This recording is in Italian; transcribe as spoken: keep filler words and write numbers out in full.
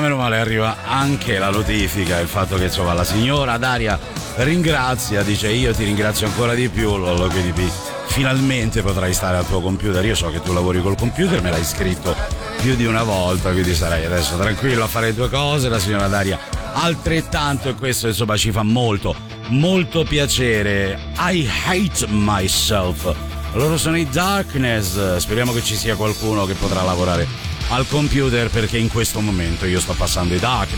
meno male arriva anche la notifica, il fatto che insomma la signora Daria ringrazia, dice io ti ringrazio ancora di più, Lollo K D P, finalmente potrai stare al tuo computer, io so che tu lavori col computer, me l'hai scritto più di una volta, quindi sarai adesso tranquillo a fare le tue cose, la signora Daria altrettanto, e questo insomma ci fa molto molto piacere. I hate myself, loro sono i Darkness, speriamo che ci sia qualcuno che potrà lavorare al computer, perché in questo momento io sto passando i Darkness.